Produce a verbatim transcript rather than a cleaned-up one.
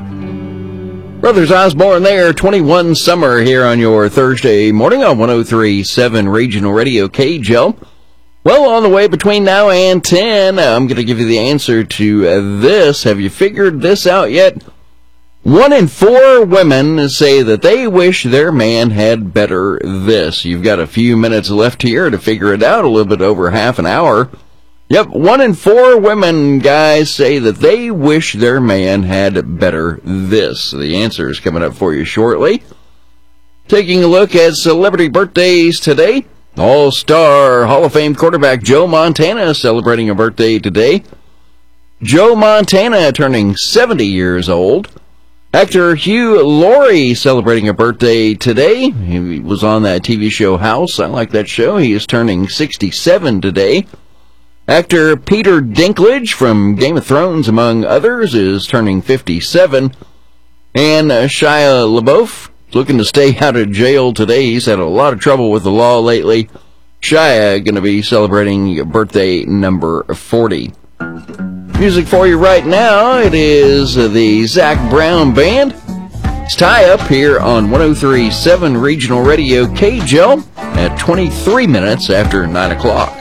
Brothers Osborne there, twenty-one Summer here on your Thursday morning on one oh three point seven Regional Radio K J O. Well, on the way between now and ten, I'm going to give you the answer to uh, this. Have you figured this out yet? One in four women say that they wish their man had better this. You've got a few minutes left here to figure it out, a little bit over half an hour. Yep, one in four women, guys, say that they wish their man had better this. The answer is coming up for you shortly. Taking a look at celebrity birthdays today. All-Star Hall of Fame quarterback Joe Montana celebrating a birthday today. Joe Montana turning seventy years old. Actor Hugh Laurie celebrating a birthday today. He was on that T V show House. I like that show. He is turning sixty-seven today. Actor Peter Dinklage from Game of Thrones, among others, is turning fifty-seven. And uh, Shia LaBeouf is looking to stay out of jail today. He's had a lot of trouble with the law lately. Shia going to be celebrating birthday number forty. Music for you right now, it is the Zac Brown Band. It's Tie Up here on one oh three point seven Regional Radio K J O at twenty-three minutes after nine o'clock.